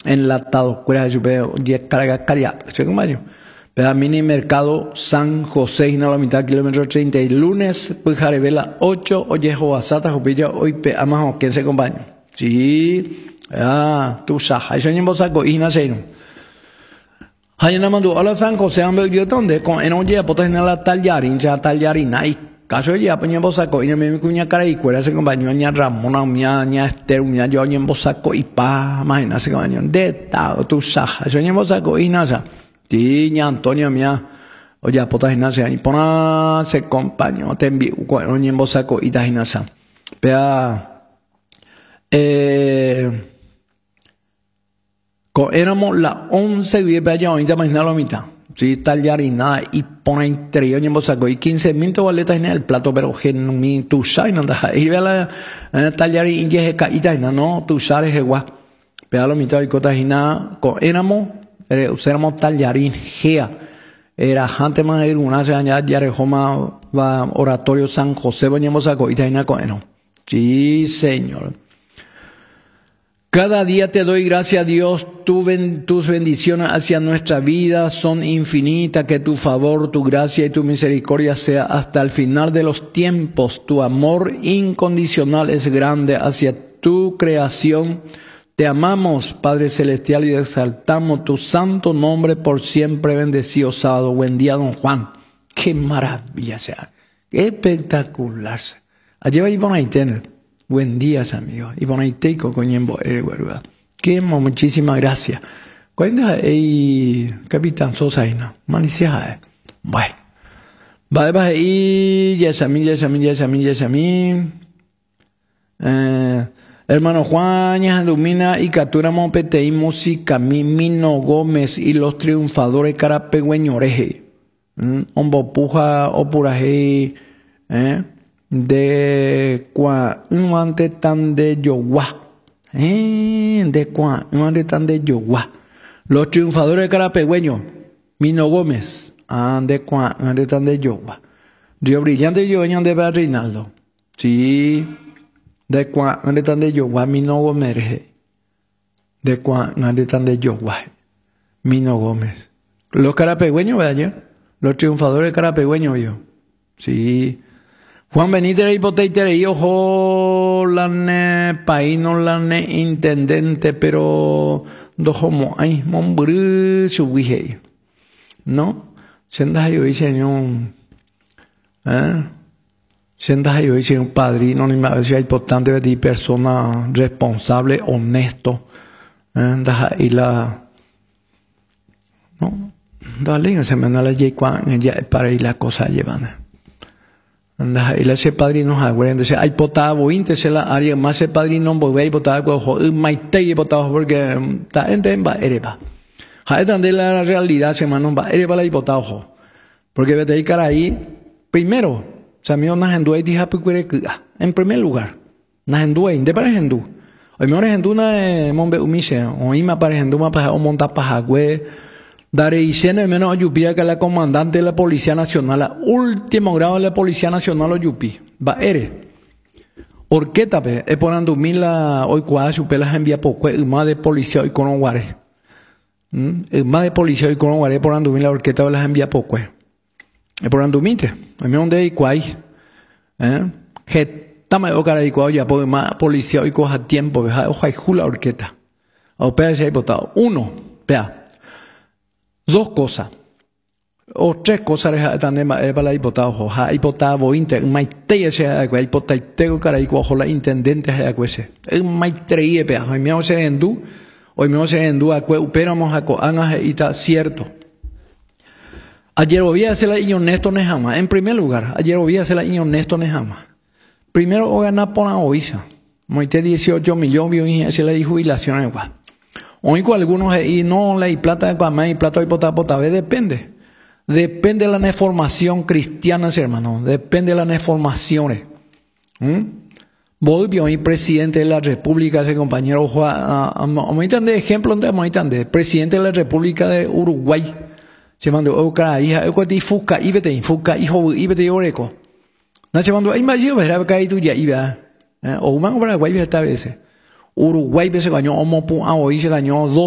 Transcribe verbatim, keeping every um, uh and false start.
enlatado, cuera chupe, diez cargas caria, ¿se compañero? Pero mini mercado San José, en la mitad kilómetro treinta, y lunes, pues jarevela ocho, oye, joasata, jupilla, hoy pe, amas, ¿quién se compañero? Sí, ah, tú sabes, eso ni vos saco, y nace, no. Hay una mandu, hola San José, hombre, yo donde, con en oye, potas en la tallarín, ya tallarín, ay, caso ya, pues en bosaco, y me cuña cara y cuera se compañó, ña Ramona, ña, ña Esther, ña yo, en bosaco, y pa, imagina, se compañó, de tao, tú sabes, eso en bosaco, y nasa, sí, ña Antonio, mía, oye, potas en nasa, y pona, se compañó, te envío, en bosaco, y ta nasa, pea, eh, éramos las once y allá ahorita imaginar la mitad. Sí, tallar y nada, y pone interior y saco y quince mil toaletas en el plato, pero que mi tu sabes nada, y ve la tallar y ya caída y no, tu sabes que guau, pero la mitad y cotas y nada, éramos, éramos tallarín, gea, era antes más de una se añade ya rejoma va oratorio San José, veníamos saco y taina con él. Sí, señor. Cada día te doy gracias a Dios, tu ben, tus bendiciones hacia nuestra vida son infinitas, que tu favor, tu gracia y tu misericordia sea hasta el final de los tiempos. Tu amor incondicional es grande hacia tu creación. Te amamos, Padre Celestial, y exaltamos tu santo nombre por siempre. Bendecido sábado. Buen día, don Juan. Qué maravilla sea. Qué espectacular. Allí va a ir por ahí tener. Buen día, amigos. Y por ahí te coñembo, eh, verdad. Qué muchísimas gracias. Cuenta, eh, capitán Sosaina. Manicia, eh. Bueno. Va, va, y Yesamín, Yesamín, Yesamín, Yesamín. Eh, hermano Juan, Ilumina y Catura Mopeteí, Música, Mino Gómez y los triunfadores Carapegüeñoreje. Ombo Puja, Opuraje, eh. De cua un ante tan de Yogua, eh, de cua un ante tan de Yogua. Los triunfadores de Carapegüeño, Mino Gómez, ah, de cua un ante tan de Yogua. Río Brillante yo venía de Reinaldo, sí, de cua un ante tan de Yogua, Mino Gómez, de cua un ante tan de Yogua, Mino Gómez. Los Carapegüeños, ¿verdad? Los triunfadores de Carapegüeño, yo, sí. Juan Benítez y Poteiter y ojo lane paino lane intendente pero dojomo ay mombru subije no sientas yo dice un eh sientas yo dice un padrino ni me decía importante de persona responsable honesto eh y la no dale se me da la y para ir la cosa llevan. Anda, él ese padrino agüero, entonces hay potado bointe se la área más ese padrino voy a botar cojo y maite y botado porque está en va ereba. Hay donde la realidad se mano va ereba la hipotado porque vete ahí cara ahí primero, se me ona hendu y dije en primer lugar, na hendu de para hendu. Hoy me ora hendu na mombe umise, hoy me para hendu ma para montar pajagüe. Daré y cena menos ayupía que la comandante de la Policía Nacional, la último grado de la Policía Nacional Oyupi. Va, ere. Orqueta, pe, es por andumila, hoy cuadra su pelas envía poco, el más de policía y con guare. El más de policía y con guare por andumila, orqueta de las envía poco. Es por andumite. A mí donde hay cuay. Eh, que tama de cara y cuay, ya por más policía y coja tiempo, oja y jula orqueta. O pea se ha votado. Uno, pea. Dos cosas, o tres cosas también para la hipotada, ojalá hipotada vointe, maite se ha que hipotada tego cara y cojo la intendente ha que se, el maite y pea, hoy me hace endú, hoy me hace endú a que operamos a coanas y está cierto. Ayer voy a hacer la iño honesto ne jamás, en primer lugar, ayer voy a hacer la iño honesto ne jamás. Primero voy a ganar por la ovisa, moite dieciocho millones y hacer la jubilación igual. Hoy con algunos y no la y plata de cuamá y plata y pota pota depende. Depende de la formación cristiana, hermano. Depende de las formaciones. ¿Mm? Voy bien presidente de la República, ese compañero Juan, de ejemplo de presidente de la República de Uruguay. Se mandó otra hija, eu cuati fuca y vete, fuca hijo y vete oreco. No se mandó, ay más yo verá que hay tuya y va. O un Paraguay esta vez. Uruguay se ganó, Omo Pua hoy se ganó dos.